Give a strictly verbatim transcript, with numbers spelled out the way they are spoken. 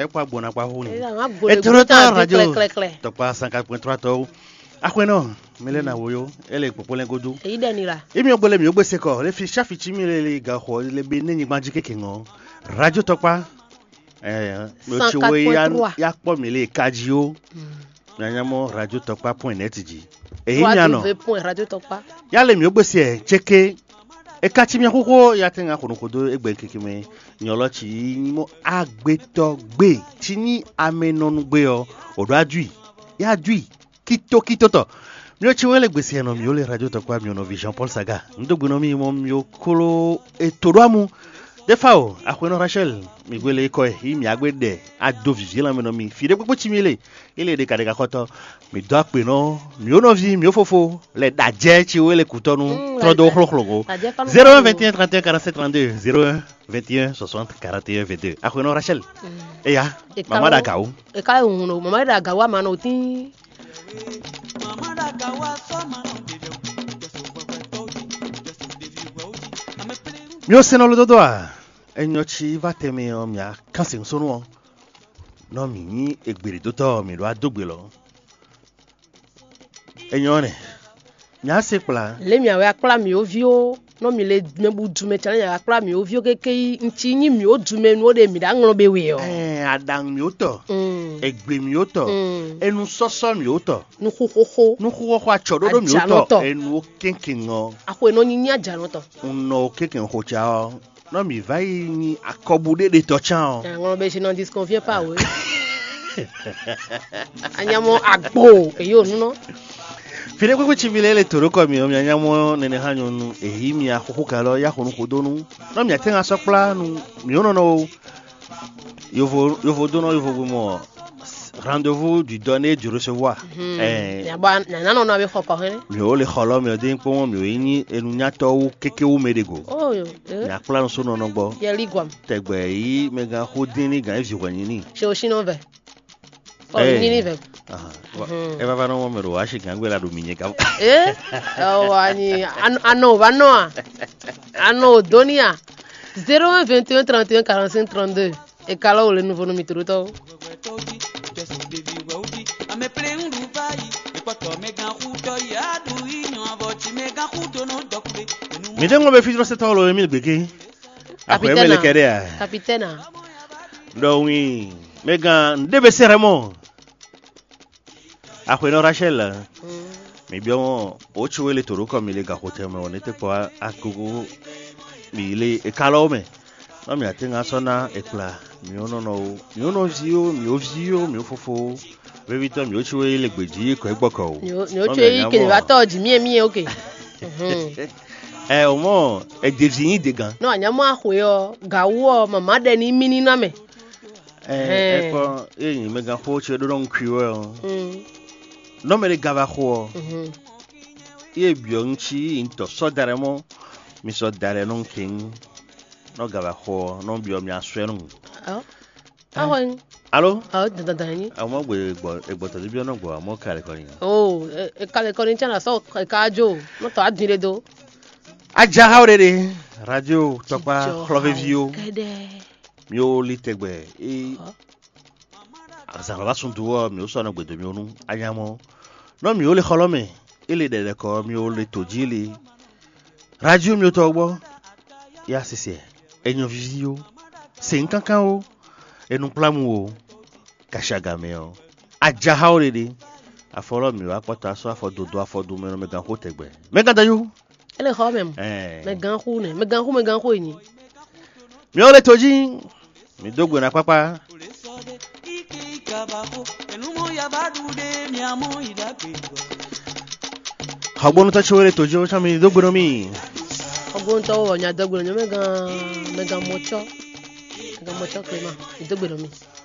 e kwa bona kwa huni e trota radio Tokpa cent quatre point trois to akweno melena woyo ele popole godu e idenira imi ogbole mi ogbe seko le fi shafi chimi le ga ho le be ni gbanji keke ngo radio Tokpa eh mo chiwe ya ya po mi le kaji o nyanyamo radio Tokpa point net ji e imi ano radio Tokpa ya le mi ogbe se cheke e kachi mi akoko ya tenga kono kodo egbe kekeme nyolo chi mo agbeto gbe ti ni amenonu gbe o odo adui ya adui kito kito to mi o chi wele gbese eno mi o le radio Tokpa mi ono Vision Paul Saga ndogbo no mi mo mi o kolo etoro amu defa o akweno Rachel mi gwele ko e mi agbede ado vivie la me no mi fide popo chi mi le ile de kadeka koto mi do ape no mi ono vi mi ofofo le daje chi wele kutonu trodo khlokhlogo zéro un vingt et un trente et un quarante-sept trente-deux zéro un vingt et un soixante quarante et un vingt-deux akweno Rachel e ya mama da gawo e ka uno mama da gawa ma no tin mama da gawa so ma no mi o seno lo dodoa enyo chi vateme o mia kansin sonu no mi ni egbere dodo mi lo adogbe lo enyo ne nya se pla le mi awe akla mi ovio no mi le mebu dume chale ya akla mi ovio keke nchi nyi mi o dume no de mi da nro be we o eh adang mi o to egbe mi o to enu soso mi o to nu khokhokho nu khokhokho achododo mi o to enu kenken o akwe no nyi aja no to no kenken ho cha o no mi vai ni akobude de to cha o nro be se no disconfie pa we anyamo agbo e yo nu no fide kwekwe chivilele toroko mi o mi anyamo nene hanyo nu ehi mi akoko lo ya konu kodonu no mi atenga sokpla nu mi ono no yo vo yo vo dono yo vo mo rendez-vous du donner du recevoir eh ya ba na no no be khoko he mi o le kholo mi o de npo mi o yin enu nyato wu keke wu medego oh yo ya kpla no so no no gbo ye ligwam tegbe yi mega hodini ga ifi kwani ni se o shino ve o ni ni ve e va no mo ro ashi kan gwela do minye ka eh o ani ano vano ano donia zéro un vingt et un trente et un quarante-cinq trente-deux e kala o le nouveau no mitro to mi dengo be fitro se tolo Emile Gbeke akwe mele kede a capitaine do wi mega ndebe seremo akwe no Rachel mi bio o chuele toro ko mi le ga hotel me onete po akugu mi le e kala o me no mi atenga sona ekla mi ono no mi ono zio mi ovio mi ofofo bebito mi o chuele gbeji ko egboko o ni o chue ke ba to ji mi mi okay eh o mo e devini de gan no anyamo ahwe o gawo mama de ni mini na me eh e ko eyin me gan ho che do don kwiwo no me le gava ho e bionchi into so daremo mi so dare non king no gava ho no bio mi aswenu oh awon allo oh dandan ni àwọn gbe gbo egbo to bi ona gbo amo kare ko yin oh e kale ko ni chana so ka jo no to adire do aja hawrede radio Tokpa Clovevio mi o litegbe e azara la sun duwo mi o so na gbedo mi onu ayamo no mi o le kholome ile dede ko mi o le tojile radio mi o to gbo ya sise enyo vivio se nkankan o enu plamu o kashagame o aja hawrede aforo mi wa pota so afododo afodu me no me gan ko tegbe me gan dayo ele kho même me gan khu ne me gan khu me gan khu ni mi o le toji mi dogbo na papa hagbonu ta chore toji o chami dogbo no mi hagbonu ta o nya dogbo no me gan me gan mocho me gan mocho klema dogbo no mi